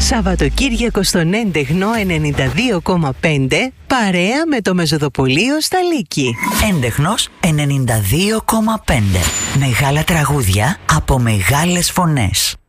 Σαββατοκύριακο στον Έντεχνο 92,5 παρέα με το Μεζοδοπολείο στα Λύκη. Έντεχνος 92,5. Μεγάλα τραγούδια από μεγάλες φωνές.